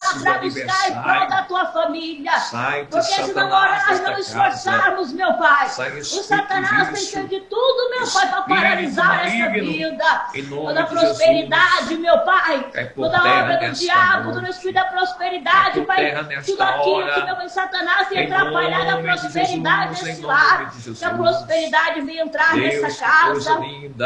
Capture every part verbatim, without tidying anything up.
para buscar em prol da tua família. Porque se não orar, não esforçarmos, meu Pai, o Satanás tem feito de tudo, meu Pai, para paralisar essa vida. Toda prosperidade, meu Pai, toda obra do diabo, todo espírito da prosperidade, Pai, tudo aquilo que, meu Pai, Satanás tem atrapalhado a prosperidade desse lar, que a prosperidade venha entrar nessa casa.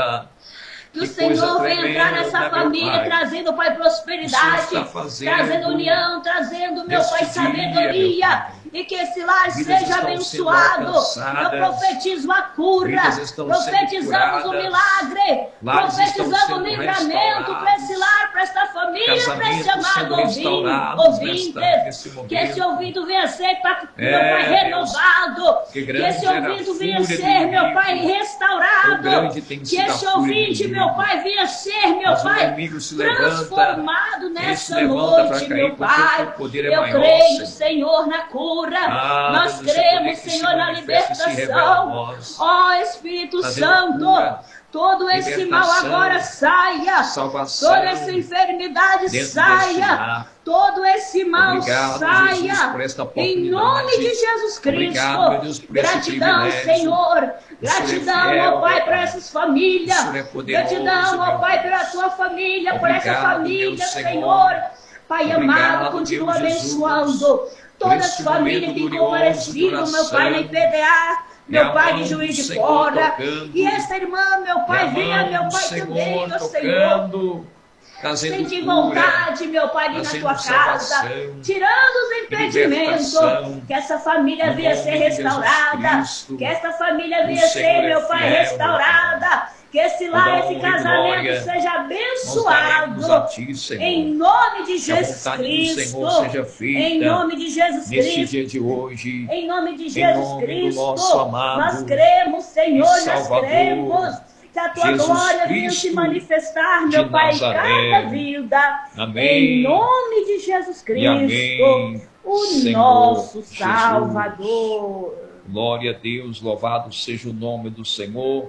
Que o Senhor venha entrar nessa família, trazendo, Pai, prosperidade, trazendo união, trazendo, meu Pai, sabedoria, e que esse lar seja abençoado. Eu profetizo a cura, profetizamos o milagre, profetizamos o livramento para esse lar, para esta família, para esse amado ouvinte. Que esse ouvido venha ser, meu Pai, renovado, que esse ouvido venha ser, meu Pai, restaurado, que esse ouvinte, meu Meu Pai, venha ser, meu Pai, transformado nessa noite, meu Pai. Eu creio, Senhor, na cura. Nós cremos, Senhor, na libertação. Ó Espírito Santo, todo esse mal agora saia. Toda essa enfermidade saia. Todo esse mal Obrigado, saia. Jesus, em nome de Jesus Cristo. Obrigado, Deus, por gratidão, Senhor. Gratidão, é ó Pai, para essas famílias. É poderoso, Gratidão, ó meu Pai, pela tua família, por essa Obrigado, família, Deus, Senhor. Senhor. Pai Obrigado, amado, continua Deus, abençoando todas as esse famílias momento que glorioso comparecido, de meu Pai, na I P D A. Meu É a Pai mão de Juiz do de Senhor Fora. tocando. E essa irmã, meu É Pai, a venha, mão meu do Pai, Senhor também, meu Senhor. tocando, trazendo Sente cura, vontade, meu Pai, de ir na trazendo tua casa, salvação, tirando os impedimentos, libertação, que essa família no venha nome ser de Jesus restaurada, Cristo. que essa família O venha ser, Senhor é meu Pai, fiel, restaurada, que esse lar, Toda esse honra e casamento glória seja nós daremos abençoado, a ti, Senhor. em nome de Que a Jesus vontade do Cristo, Senhor seja feita em nome de Jesus neste Cristo. dia de hoje, Em nome de em Jesus nome do Cristo, nosso amado nós cremos, Senhor, e nós Salvador, cremos que a tua Jesus glória venha se Cristo manifestar, de meu Pai, em Nazaré. cada vida. Amém. Em nome de Jesus E amém, Cristo, o Senhor nosso Jesus. Salvador. Glória a Deus, louvado seja o nome do Senhor.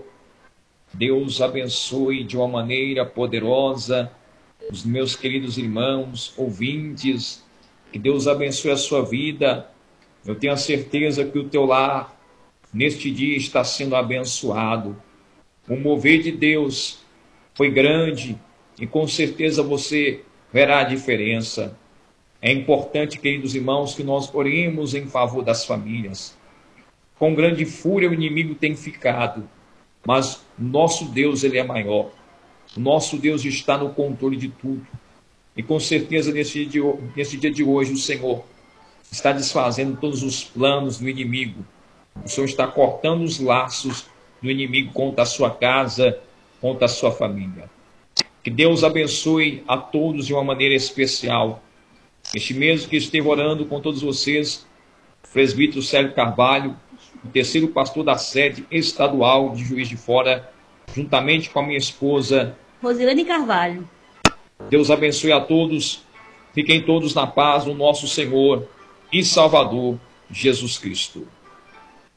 Deus abençoe de uma maneira poderosa os meus queridos irmãos, ouvintes. Que Deus abençoe a sua vida. Eu tenho a certeza que o teu lar, neste dia, está sendo abençoado. O mover de Deus foi grande e com certeza você verá a diferença. É importante, queridos irmãos, que nós oremos em favor das famílias. Com grande fúria o inimigo tem ficado, mas nosso Deus, ele é maior. O nosso Deus está no controle de tudo. E com certeza nesse dia, de, nesse dia de hoje o Senhor está desfazendo todos os planos do inimigo. O Senhor está cortando os laços do inimigo contra a sua casa, contra a sua família. Que Deus abençoe a todos de uma maneira especial. Este mesmo que esteve orando com todos vocês, o presbítero Sérgio Carvalho, o terceiro pastor da sede estadual de Juiz de Fora, juntamente com a minha esposa Rosilene Carvalho. Deus abençoe a todos. Fiquem todos na paz do nosso Senhor e Salvador Jesus Cristo.